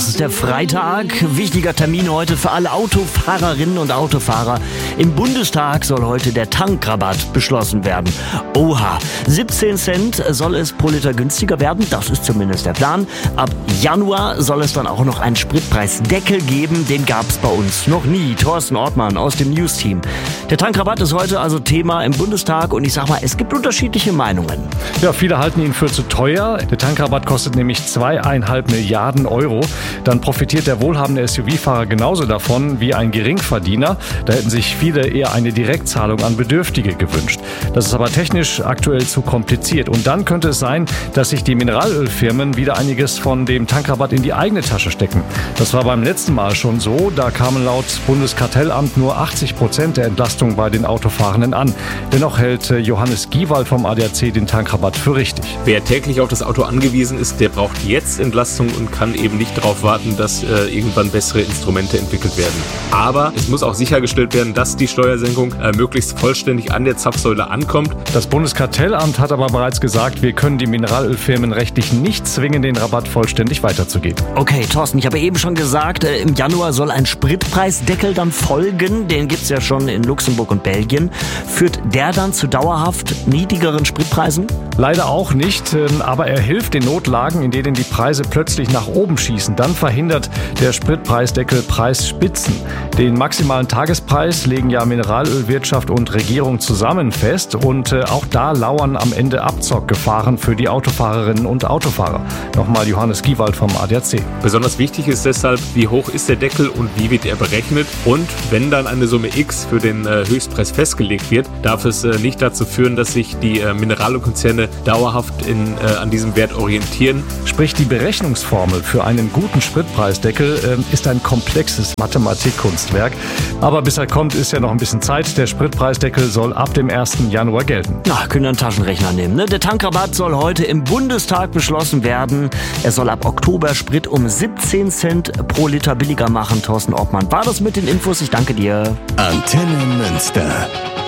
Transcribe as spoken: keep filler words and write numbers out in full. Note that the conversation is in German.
es ist der Freitag. Wichtiger Termin heute für alle Autofahrerinnen und Autofahrer. Im Bundestag soll heute der Tankrabatt beschlossen werden. Oha, siebzehn Cent soll es pro Liter günstiger werden. Das ist zumindest der Plan. Ab Januar soll es dann auch noch einen Spritpreisdeckel geben. Den gab es bei uns noch nie. Thorsten Ortmann aus dem News-Team. Der Tankrabatt ist heute also Thema im Bundestag. Und ich sag mal, es gibt unterschiedliche Meinungen. Ja, viele halten ihn für zu teuer. Der Tankrabatt kostet nämlich zweieinhalb Milliarden Euro. Dann profitiert der wohlhabende S U V-Fahrer genauso davon wie ein Geringverdiener. Da hätten sich viele eher eine Direktzahlung an Bedürftige gewünscht. Das ist aber technisch aktuell zu kompliziert. Und dann könnte es sein, dass sich die Mineralölfirmen wieder einiges von dem Tankrabatt in die eigene Tasche stecken. Das war beim letzten Mal schon so. Da kamen laut Bundeskartellamt nur achtzig Prozent der Entlastung bei den Autofahrenden an. Dennoch hält Johannes Giewald vom A D A C den Tankrabatt für richtig. Wer täglich auf das Auto angewiesen ist, der braucht jetzt Entlastung und kann eben nicht darauf warten, dass äh, irgendwann bessere Instrumente entwickelt werden. Aber es muss auch sichergestellt werden, dass die Steuersenkung äh, möglichst vollständig an der Zapfsäule ankommt. Das Bundeskartellamt hat aber bereits gesagt, wir können die Mineralölfirmen rechtlich nicht zwingen, den Rabatt vollständig weiterzugeben. Okay, Thorsten, ich habe eben schon gesagt, äh, im Januar soll ein Spritpreisdeckel dann folgen. Den gibt's ja schon in Luxemburg und Belgien. Führt der dann zu dauerhaft niedrigeren Spritpreisen? Leider auch nicht, aber er hilft den Notlagen, in denen die Preise plötzlich nach oben schießen. Dann verhindert der Spritpreisdeckel Preisspitzen. Den maximalen Tagespreis legen ja Mineralölwirtschaft und Regierung zusammen fest. Und auch da lauern am Ende Abzockgefahren für die Autofahrerinnen und Autofahrer. Nochmal Johannes Giewald vom A D A C. Besonders wichtig ist deshalb, wie hoch ist der Deckel und wie wird er berechnet. Und wenn dann eine Summe X für den äh, Höchstpreis festgelegt wird, darf es äh, nicht dazu führen, dass sich die äh, Mineralölkonzerne dauerhaft in, äh, an diesem Wert orientieren. Sprich, die Berechnungsformel für einen guten Spritpreisdeckel äh, ist ein komplexes Mathematikkunstwerk. Aber bis er kommt, ist ja noch ein bisschen Zeit. Der Spritpreisdeckel soll ab dem ersten Januar gelten. Na, können einen Taschenrechner nehmen, ne? Der Tankrabatt soll heute im Bundestag beschlossen werden. Er soll ab Oktober Sprit um siebzehn Cent pro Liter billiger machen. Thorsten Ortmann war das mit den Infos. Ich danke dir. Antenne Münster.